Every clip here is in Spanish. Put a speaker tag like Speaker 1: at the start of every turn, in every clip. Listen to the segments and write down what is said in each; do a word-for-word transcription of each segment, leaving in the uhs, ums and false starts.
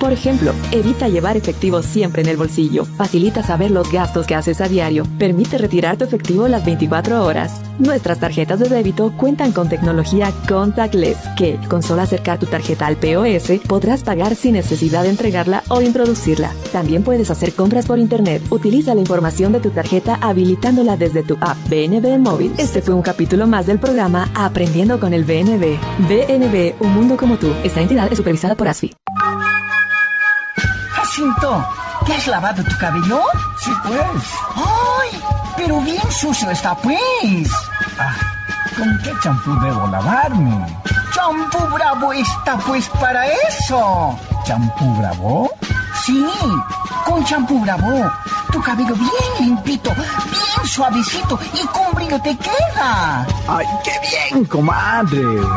Speaker 1: Por ejemplo, evita llevar efectivo siempre en el bolsillo, facilita saber los gastos que haces a diario, permite retirar tu efectivo las veinticuatro horas. Nuestras tarjetas de débito cuentan con tecnología contactless, que, con solo acercar tu tarjeta al P O S, podrás pagar sin necesidad de entregarla o introducirla. También puedes hacer compras por internet. Utiliza la información de tu tarjeta habilitándola desde tu app B N B Móvil. Este fue un capítulo más del programa Aprendiendo con el B N B. B N B, un mundo como tú. Esta entidad es supervisada por A S F I.
Speaker 2: Jacinto, ¿te has lavado tu cabello?
Speaker 3: Sí, pues.
Speaker 2: ¡Ay! Pero bien sucio está, pues.
Speaker 3: Ah, ¿con qué champú debo lavarme?
Speaker 2: ¡Champú Bravo está, pues, para eso!
Speaker 3: ¿Champú Bravo?
Speaker 2: Sí, con champú Bravo. Tu cabello bien limpito, bien suavecito y con brillo te queda.
Speaker 3: ¡Ay, qué bien, comadre!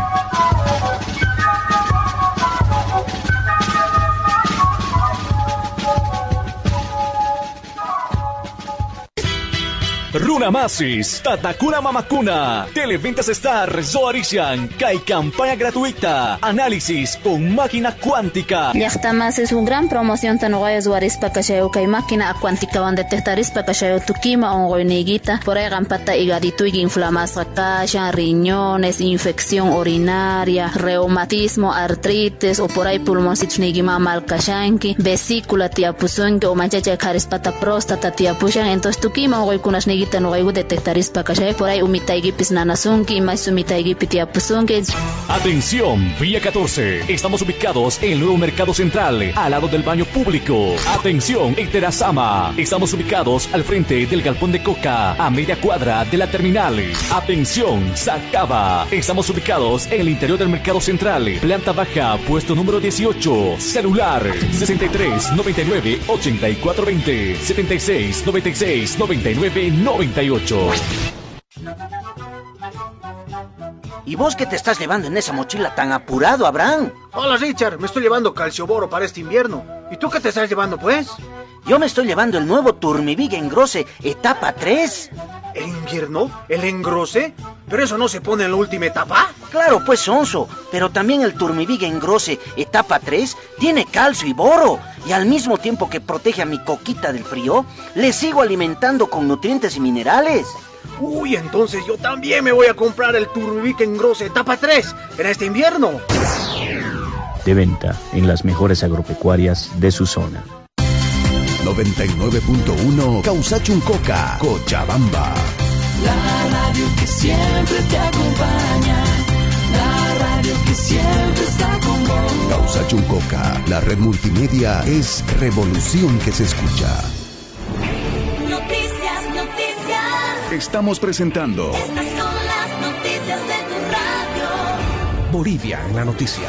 Speaker 4: Runamasis, Tatakuna Mamakuna, Televentas Star, Zoarishan, Kai campaña gratuita, análisis con máquina cuántica.
Speaker 5: Llaqtamas es un gran promoción tan guay Zoarispa Kasheo Kai máquina cuántica van detectarispa Kasheo Tukima ongoiniguita, por ahí gampata higadito y inflamas kasha, riñones, infección urinaria, reumatismo, artritis o por ahí pulmoncito nigima mal kashanki, vesícula tiapuzunki o manchacha karispata próstata tiapushan, entonces Tukima ongoikunas nigita no hay detectaris para que por ahí umitaigipis nanasunki más umitaigipitiapusunki.
Speaker 4: Atención, Vía catorce. Estamos ubicados en el nuevo Mercado Central, al lado del baño público. Atención, en Terazama. Estamos ubicados al frente del galpón de Coca, a media cuadra de la terminal. Atención, Sacaba. Estamos ubicados en el interior del Mercado Central, planta baja, puesto número dieciocho. Celular sesenta y tres, noventa y nueve, ochenta y cuatro veinte, setenta y seis, noventa y seis, noventa y nueve, noventa y ocho.
Speaker 6: ¿Y vos qué te estás llevando en esa mochila tan apurado, Abraham?
Speaker 7: Hola, Richard, me estoy llevando calcioboro para este invierno. ¿Y tú qué te estás llevando, pues?
Speaker 6: Yo me estoy llevando el nuevo Turmivig Engrose, etapa tres.
Speaker 7: ¿El invierno? ¿El engrose? ¿Pero eso no se pone en la última etapa?
Speaker 6: Claro, pues, sonso. Pero también el Turmivig Engrose, etapa tres, tiene calcio y boro. Y al mismo tiempo que protege a mi coquita del frío, le sigo alimentando con nutrientes y minerales.
Speaker 7: Uy, entonces yo también me voy a comprar el Turmivig Engrose etapa tres en este invierno.
Speaker 8: De venta en las mejores agropecuarias de su zona.
Speaker 9: noventa y nueve punto uno Causachuncoca, Cochabamba.
Speaker 10: La radio que siempre te acompaña. La radio que siempre está con vos.
Speaker 9: Causachuncoca, la red multimedia es revolución que se escucha.
Speaker 10: Noticias, noticias.
Speaker 9: Estamos presentando.
Speaker 10: Estas son las noticias de tu radio.
Speaker 9: Bolivia en la noticia.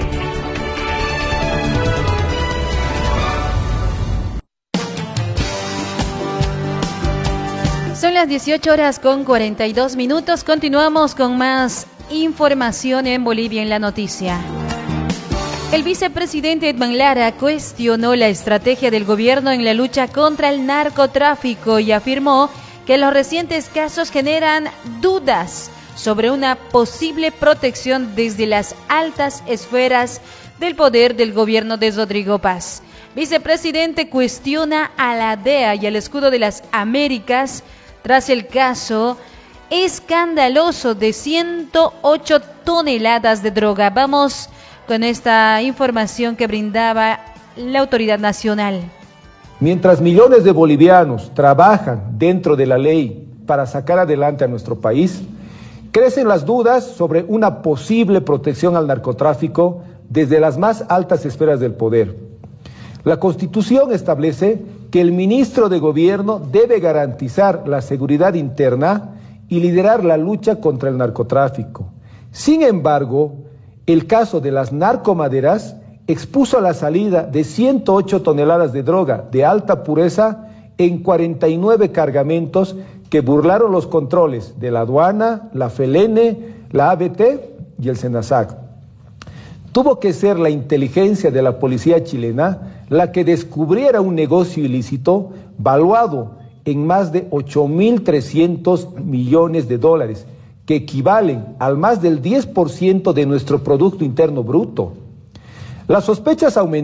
Speaker 11: Son las dieciocho horas con cuarenta y dos minutos. Continuamos con más información en Bolivia en la noticia. El vicepresidente Edman Lara cuestionó la estrategia del gobierno en la lucha contra el narcotráfico y afirmó que los recientes casos generan dudas sobre una posible protección desde las altas esferas del poder del gobierno de Rodrigo Paz. Vicepresidente cuestiona a la D E A y al Escudo de las Américas tras el caso escandaloso de ciento ocho toneladas de droga. Vamos con esta información que brindaba la autoridad nacional.
Speaker 12: Mientras millones de bolivianos trabajan dentro de la ley para sacar adelante a nuestro país, crecen las dudas sobre una posible protección al narcotráfico desde las más altas esferas del poder. La Constitución establece que el ministro de Gobierno debe garantizar la seguridad interna y liderar la lucha contra el narcotráfico. Sin embargo, el caso de las narcomaderas expuso a la salida de ciento ocho toneladas de droga de alta pureza en cuarenta y nueve cargamentos que burlaron los controles de la aduana, la F E L N, la A B T y el SENASAC. Tuvo que ser la inteligencia de la policía chilena la que descubriera un negocio ilícito valuado en más de ocho mil trescientos millones de dólares, que equivalen al más del diez por ciento de nuestro Producto Interno Bruto. Las sospechas aumentan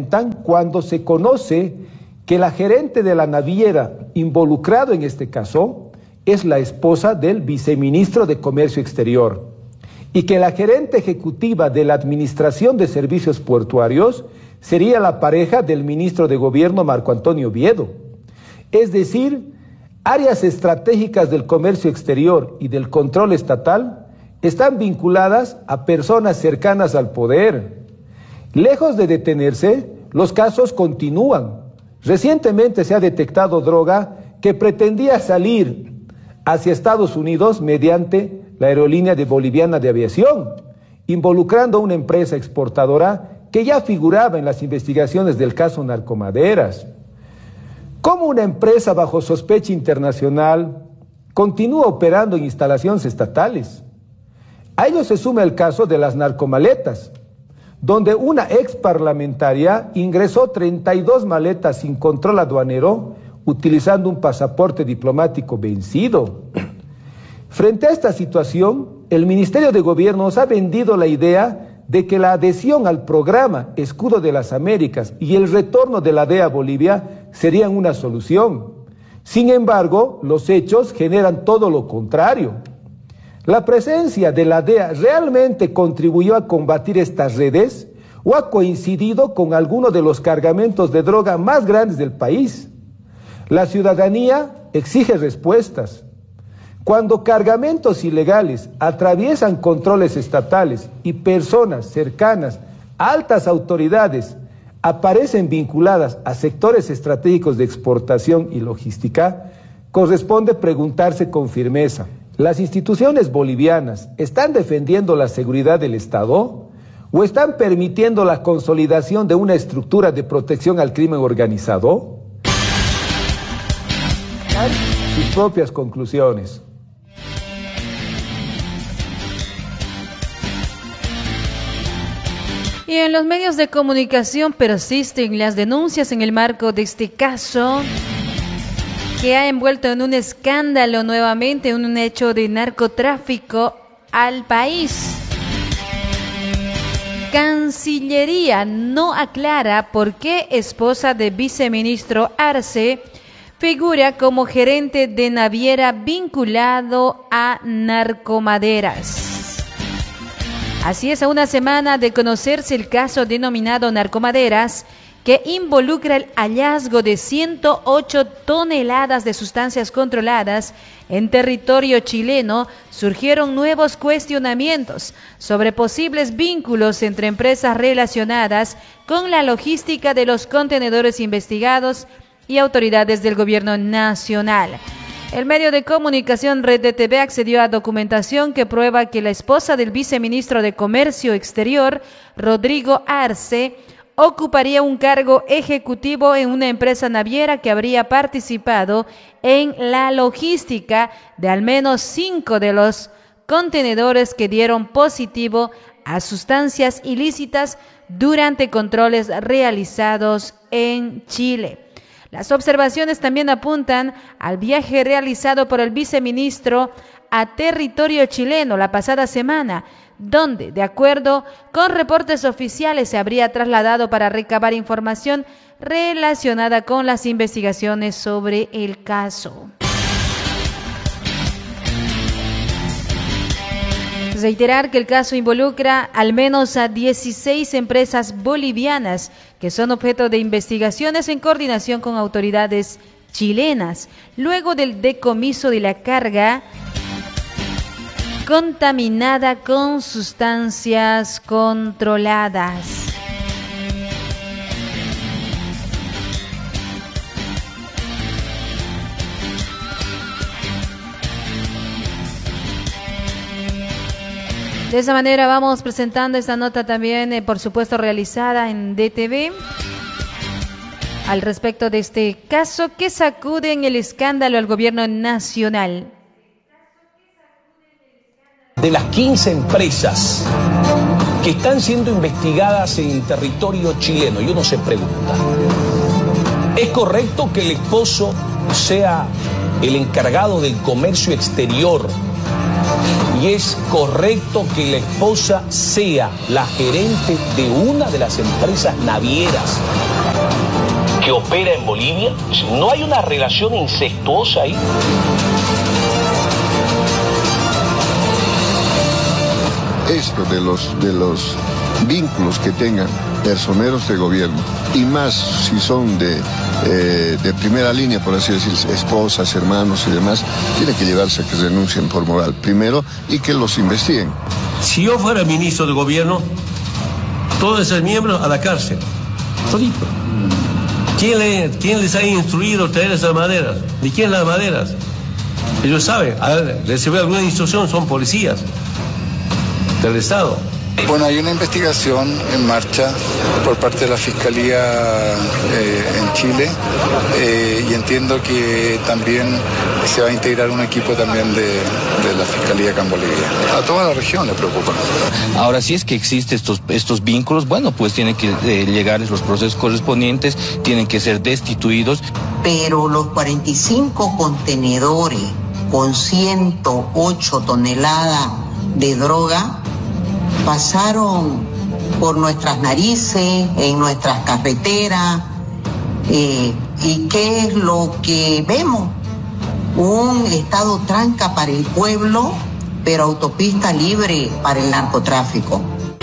Speaker 12: cuando se conoce que la gerente de la naviera involucrado en este caso es la esposa del viceministro de Comercio Exterior y que la gerente ejecutiva de la Administración de Servicios Portuarios sería la pareja del ministro de Gobierno Marco Antonio Oviedo. Es decir, áreas estratégicas del comercio exterior y del control estatal están vinculadas a personas cercanas al poder. Lejos de detenerse, los casos continúan. Recientemente se ha detectado droga que pretendía salir hacia Estados Unidos mediante la aerolínea de Boliviana de Aviación, involucrando a una empresa exportadora que ya figuraba en las investigaciones del caso Narcomaderas. ¿Cómo una empresa bajo sospecha internacional continúa operando en instalaciones estatales? A ello se suma el caso de las narcomaletas, donde una ex parlamentaria ingresó treinta y dos maletas sin control aduanero utilizando un pasaporte diplomático vencido. Frente a esta situación, el Ministerio de Gobierno nos ha vendido la idea de que la adhesión al programa Escudo de las Américas y el retorno de la D E A a Bolivia serían una solución. Sin embargo, los hechos generan todo lo contrario. ¿La presencia de la D E A realmente contribuyó a combatir estas redes o ha coincidido con alguno de los cargamentos de droga más grandes del país? La ciudadanía exige respuestas. Cuando cargamentos ilegales atraviesan controles estatales y personas cercanas a altas autoridades aparecen vinculadas a sectores estratégicos de exportación y logística, corresponde preguntarse con firmeza: ¿las instituciones bolivianas están defendiendo la seguridad del Estado o están permitiendo la consolidación de una estructura de protección al crimen organizado? Sus propias conclusiones.
Speaker 11: Y en los medios de comunicación persisten las denuncias en el marco de este caso que ha envuelto en un escándalo nuevamente en un hecho de narcotráfico al país. Cancillería no aclara por qué esposa de viceministro Arce figura como gerente de naviera vinculado a Narcomaderas. Así es, a una semana de conocerse el caso denominado Narcomaderas, que involucra el hallazgo de ciento ocho toneladas de sustancias controladas en territorio chileno, surgieron nuevos cuestionamientos sobre posibles vínculos entre empresas relacionadas con la logística de los contenedores investigados y autoridades del gobierno nacional. El medio de comunicación Red de T V accedió a documentación que prueba que la esposa del viceministro de Comercio Exterior, Rodrigo Arce, ocuparía un cargo ejecutivo en una empresa naviera que habría participado en la logística de al menos cinco de los contenedores que dieron positivo a sustancias ilícitas durante controles realizados en Chile. Las observaciones también apuntan al viaje realizado por el viceministro a territorio chileno la pasada semana, donde, de acuerdo con reportes oficiales, se habría trasladado para recabar información relacionada con las investigaciones sobre el caso. Reiterar que el caso involucra al menos a dieciséis empresas bolivianas que son objeto de investigaciones en coordinación con autoridades chilenas, luego del decomiso de la carga contaminada con sustancias controladas. De esa manera vamos presentando esta nota también, eh, por supuesto, realizada en D T V al respecto de este caso que sacude en el escándalo al gobierno nacional.
Speaker 13: De las quince empresas que están siendo investigadas en territorio chileno, y uno se pregunta, ¿es correcto que el esposo sea el encargado del comercio exterior? ¿Y es correcto que la esposa sea la gerente de una de las empresas navieras que opera en Bolivia. ¿No hay una relación incestuosa ahí?
Speaker 14: Esto de los, de los vínculos que tengan personeros de gobierno, y más si son de, eh, de primera línea, por así decir, esposas, hermanos y demás, tiene que llevarse a que renuncien por moral primero y que los investiguen.
Speaker 15: Si yo fuera ministro de gobierno, todos esos miembros a la cárcel, solito. ¿Quién, le, ¿Quién les ha instruido a traer esas maderas? ¿De quién las maderas? Ellos saben, al recibir alguna instrucción son policías del Estado.
Speaker 16: Bueno, hay una investigación en marcha por parte de la Fiscalía eh, en Chile eh, y entiendo que también se va a integrar un equipo también de, de la Fiscalía acá en Bolivia. A toda la región le preocupa.
Speaker 17: Ahora, si es que existen estos, estos vínculos, bueno, pues tienen que eh, llegar los procesos correspondientes, tienen que ser destituidos.
Speaker 18: Pero los cuarenta y cinco contenedores con ciento ocho toneladas de droga pasaron por nuestras narices, en nuestras carreteras, eh, y ¿qué es lo que vemos? Un estado tranca para el pueblo, pero autopista libre para el narcotráfico.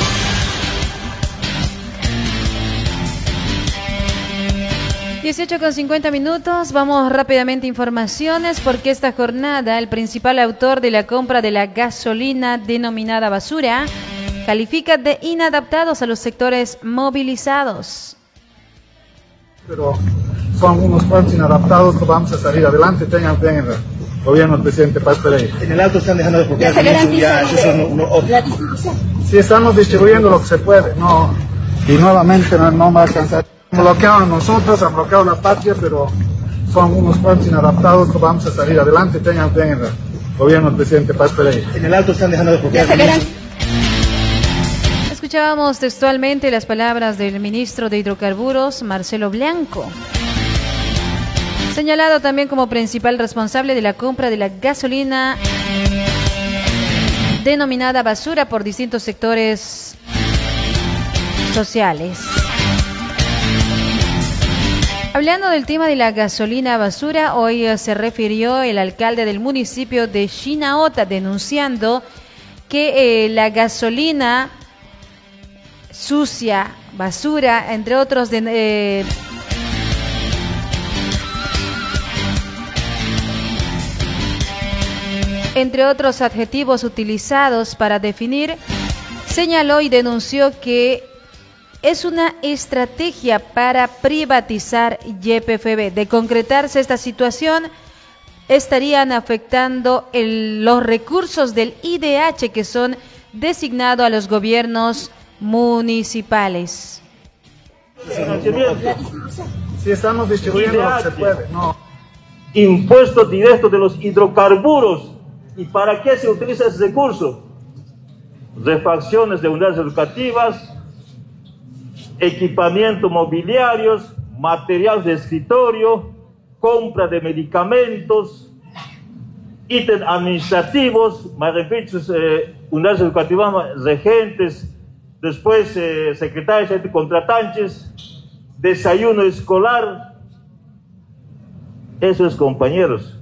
Speaker 11: dieciocho con cincuenta minutos, vamos rápidamente a informaciones porque esta jornada el principal autor de la compra de la gasolina denominada basura califica de inadaptados a los sectores movilizados.
Speaker 19: Pero son unos cuantos inadaptados que vamos a salir adelante, tengan bien el gobierno del presidente Paz Pereira.
Speaker 20: En el alto están dejando de porque ya no, no, no,
Speaker 19: sí, estamos distribuyendo lo que se puede, no, y nuevamente no, no va a alcanzar. Han bloqueado a nosotros, han bloqueado la patria, pero son unos cuantos inadaptados que vamos a salir adelante, tengan bien el gobierno del presidente Paz Pereira.
Speaker 20: En el alto están dejando de porque
Speaker 11: Escuchábamos textualmente las palabras del ministro de Hidrocarburos, Marcelo Blanco, señalado también como principal responsable de la compra de la gasolina denominada basura por distintos sectores sociales. Hablando del tema de la gasolina basura, hoy se refirió el alcalde del municipio de Chinaota denunciando que eh, la gasolina sucia, basura, entre otros, de, eh, entre otros adjetivos utilizados para definir, señaló y denunció que es una estrategia para privatizar Y P F B. De concretarse esta situación, estarían afectando el, los recursos del I D H que son designados a los gobiernos municipales.
Speaker 19: Si estamos distribuyendo lo que se puede, no.
Speaker 20: Impuestos directos de los hidrocarburos. ¿Y para qué se utiliza ese recurso? Refacciones de unidades educativas, equipamiento mobiliarios, material de escritorio, compra de medicamentos, ítems administrativos, eh, unidades educativas, regentes, después eh, secretarios y contratantes, desayuno escolar. Eso es, compañeros.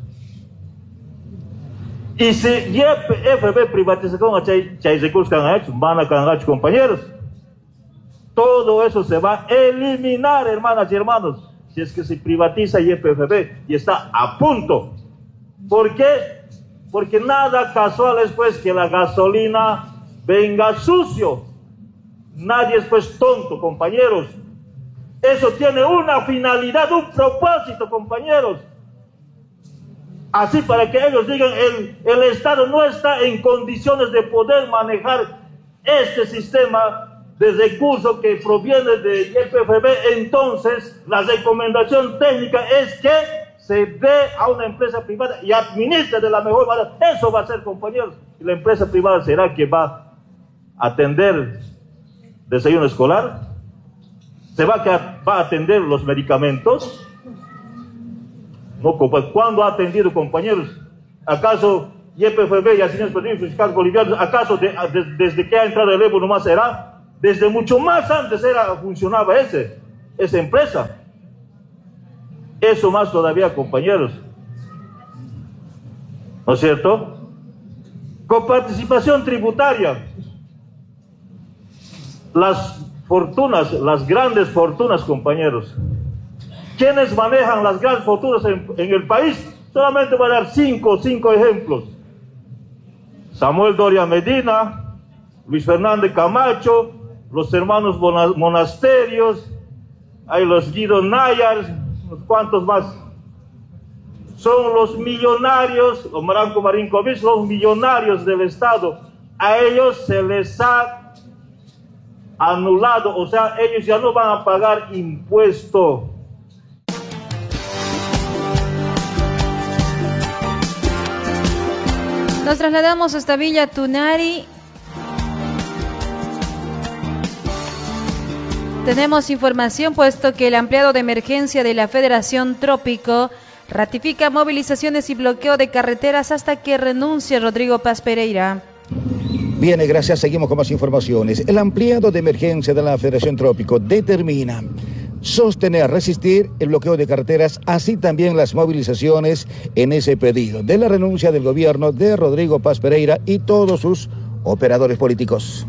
Speaker 20: Y si Y P F B privatización, hay recursos que han hecho, van a cangar, compañeros. Todo eso se va a eliminar, hermanas y hermanos, si es que se privatiza Y P F B, y está a punto. ¿Por qué? Porque nada casual es pues que la gasolina venga sucio. Nadie es pues tonto, compañeros. Eso tiene una finalidad, un propósito, compañeros. Así para que ellos digan, el, el Estado no está en condiciones de poder manejar este sistema de recursos que proviene de Y P F B, entonces la recomendación técnica es que se dé a una empresa privada y administre de la mejor manera. Eso va a ser, compañeros. Y la empresa privada será que va a atender desayuno escolar, se va a, va a atender los medicamentos. No, ¿cuándo ha atendido, compañeros? ¿Acaso Y P F B y asignaciones fiscales bolivianos, acaso de, de, desde que ha entrado el Evo nomás será? Desde mucho más antes era, funcionaba ese, esa empresa. Eso más todavía, compañeros. ¿No es cierto? Con participación tributaria. Las fortunas, las grandes fortunas, compañeros. ¿Quiénes manejan las grandes fortunas en, en el país? Solamente voy a dar cinco, cinco ejemplos. Samuel Doria Medina, Luis Fernández Camacho, los hermanos Monasterios, hay los Guido Nayar, unos cuantos más. Son los millonarios, o Maranco Marinkovic, los millonarios del Estado. A ellos se les ha anulado, o sea, ellos ya no van a pagar impuesto.
Speaker 11: Nos trasladamos hasta Villa Tunari. Tenemos información puesto que el ampliado de emergencia de la Federación Trópico ratifica movilizaciones y bloqueo de carreteras hasta que renuncie Rodrigo Paz Pereira.
Speaker 21: Bien, gracias. Seguimos con más informaciones. El ampliado de emergencia de la Federación Trópico determina sostener, resistir el bloqueo de carreteras, así también las movilizaciones en ese pedido de la renuncia del gobierno de Rodrigo Paz Pereira y todos sus operadores políticos.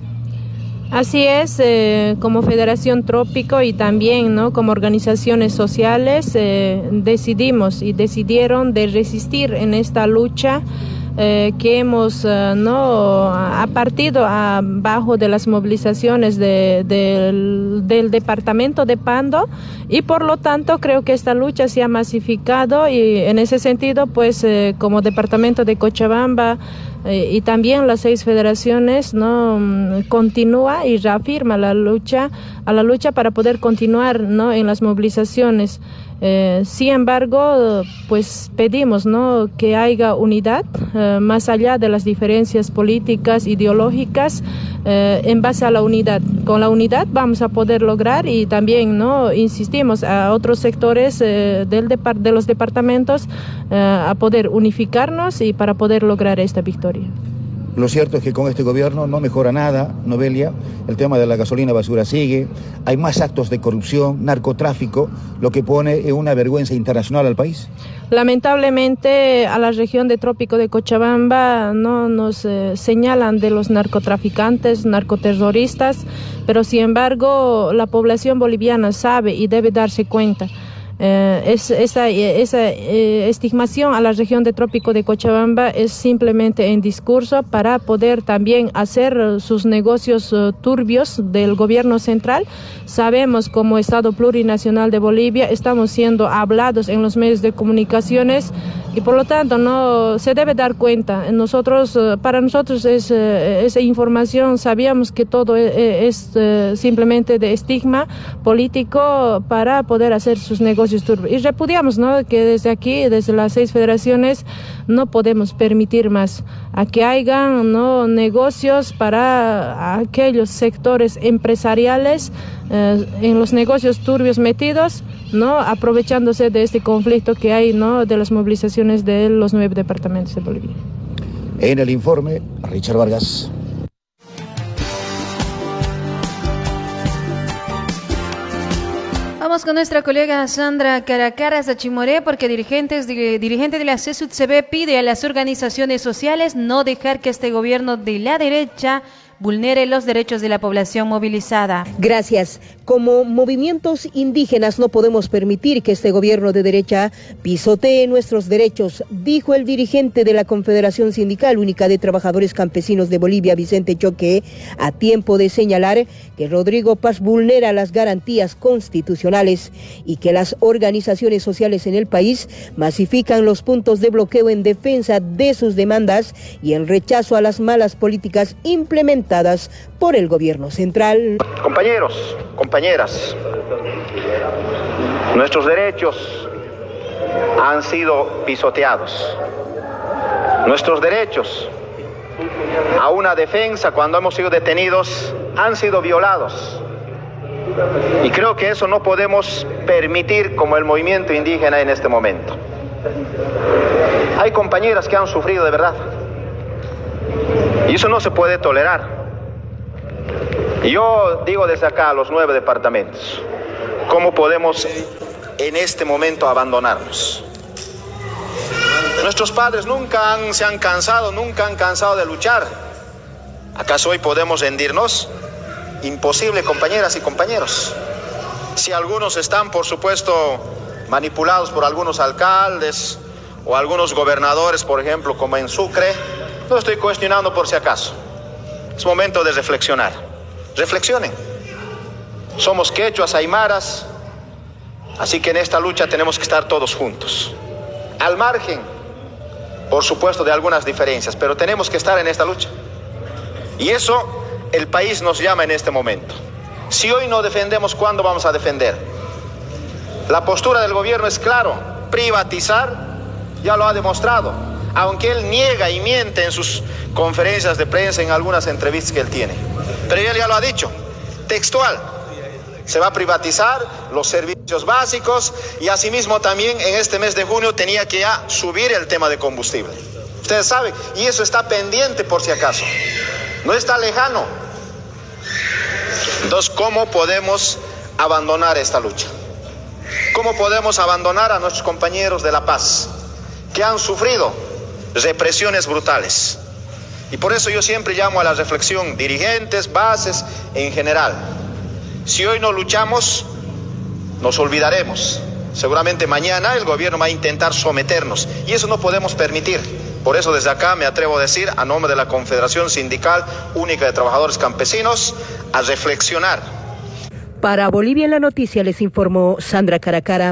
Speaker 22: Así es, eh, como Federación Trópico y también, ¿no?, como organizaciones sociales eh, decidimos y decidieron de resistir en esta lucha eh, que hemos uh, no a partido abajo de las movilizaciones de, de, del, del departamento de Pando, y por lo tanto creo que esta lucha se ha masificado, y en ese sentido pues eh, como departamento de Cochabamba eh, y también las seis federaciones no continúa y reafirma la lucha a la lucha para poder continuar, ¿no?, en las movilizaciones. Eh, sin embargo, pues pedimos, ¿no?, que haya unidad eh, más allá de las diferencias políticas, ideológicas, eh, en base a la unidad. Con la unidad vamos a poder lograr, y también, ¿no?, insistimos a otros sectores eh, del depart- de los departamentos eh, a poder unificarnos y para poder lograr esta victoria.
Speaker 21: Lo cierto es que con este gobierno no mejora nada, Novelia. El tema de la gasolina basura sigue, hay más actos de corrupción, narcotráfico, lo que pone en una vergüenza internacional al país.
Speaker 22: Lamentablemente a la región de Trópico de Cochabamba no nos eh, señalan de los narcotraficantes, narcoterroristas, pero sin embargo la población boliviana sabe y debe darse cuenta. Eh, es, esa esa eh, estigmación a la región de Trópico de Cochabamba es simplemente en discurso para poder también hacer sus negocios uh, turbios del gobierno central. Sabemos, como Estado plurinacional de Bolivia, estamos siendo hablados en los medios de comunicaciones, y por lo tanto no se debe dar cuenta. Nosotros, uh, para nosotros es, uh, esa información, sabíamos que todo es, es uh, simplemente de estigma político para poder hacer sus negocios. Y repudiamos, ¿no?, que desde aquí, desde las seis federaciones, no podemos permitir más a que hayan, ¿no?, negocios para aquellos sectores empresariales eh, en los negocios turbios metidos, ¿no?, aprovechándose de este conflicto que hay, ¿no?, de las movilizaciones de los nueve departamentos de Bolivia.
Speaker 21: En el informe, Richard Vargas.
Speaker 11: Vamos con nuestra colega Sandra Caracaras de Chimoré, porque dirigentes de, dirigente de la C E S U T C B pide a las organizaciones sociales no dejar que este gobierno de la derecha vulnere los derechos de la población movilizada.
Speaker 23: Gracias. Como movimientos indígenas no podemos permitir que este gobierno de derecha pisotee nuestros derechos, dijo el dirigente de la Confederación Sindical Única de Trabajadores Campesinos de Bolivia, Vicente Choque, a tiempo de señalar que Rodrigo Paz vulnera las garantías constitucionales y que las organizaciones sociales en el país masifican los puntos de bloqueo en defensa de sus demandas y en rechazo a las malas políticas implementadas por el gobierno central.
Speaker 24: Compañeros, compañeras, nuestros derechos han sido pisoteados. Nuestros derechos a una defensa cuando hemos sido detenidos han sido violados. Y creo que eso no podemos permitir como el movimiento indígena en este momento. Hay compañeras que han sufrido de verdad. Y eso no se puede tolerar. Y yo digo desde acá a los nueve departamentos, ¿cómo podemos en este momento abandonarnos. Nuestros padres nunca han, se han cansado, nunca han cansado de luchar. ¿Acaso hoy podemos rendirnos? Imposible, compañeras y compañeros. Si algunos están, por supuesto, manipulados por algunos alcaldes o algunos gobernadores, por ejemplo, como en Sucre, no estoy cuestionando por si acaso. Es momento de reflexionar. Reflexionen. Somos quechuas, aymaras, así que en esta lucha tenemos que estar todos juntos. Al margen, por supuesto, de algunas diferencias, pero tenemos que estar en esta lucha. Y eso el país nos llama en este momento. Si hoy no defendemos, ¿cuándo vamos a defender? La postura del gobierno es claro, privatizar, ya lo ha demostrado, aunque él niega y miente en sus conferencias de prensa, en algunas entrevistas que él tiene. Pero él ya lo ha dicho, textual, se va a privatizar los servicios básicos y asimismo también en este mes de junio tenía que ya subir el tema de combustible. Ustedes saben, y eso está pendiente por si acaso, no está lejano. Entonces, ¿cómo podemos abandonar esta lucha? ¿Cómo podemos abandonar a nuestros compañeros de La Paz que han sufrido represiones brutales? Y por eso yo siempre llamo a la reflexión, dirigentes, bases en general. Si hoy no luchamos, nos olvidaremos. Seguramente mañana el gobierno va a intentar someternos y eso no podemos permitir. Por eso desde acá me atrevo a decir, a nombre de la Confederación Sindical Única de Trabajadores Campesinos, a reflexionar.
Speaker 23: Para Bolivia en la Noticia les informó Sandra Caracara.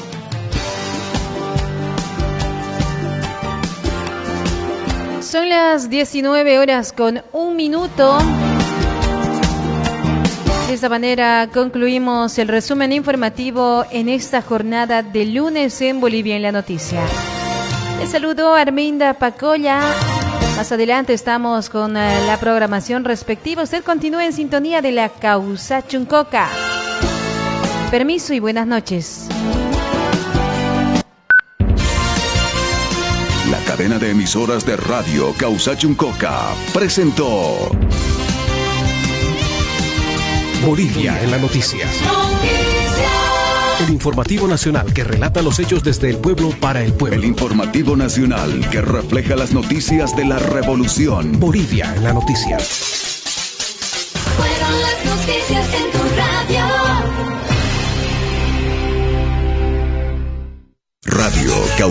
Speaker 11: Son las diecinueve horas con un minuto. De esta manera concluimos el resumen informativo en esta jornada de lunes en Bolivia en la Noticia. Les saludo Arminda Pacolla. Más adelante estamos con la programación respectiva. Usted continúa en sintonía de la Causa Chuncoca. Permiso y buenas noches.
Speaker 9: La cadena de emisoras de radio Causa Chuncoca presentó
Speaker 1: Bolivia en la Noticia. El informativo nacional que relata los hechos desde el pueblo para el pueblo.
Speaker 9: El informativo nacional que refleja las noticias de la revolución.
Speaker 1: Bolivia en la Noticia.
Speaker 10: Fueron las noticias en tu radio.
Speaker 9: Radio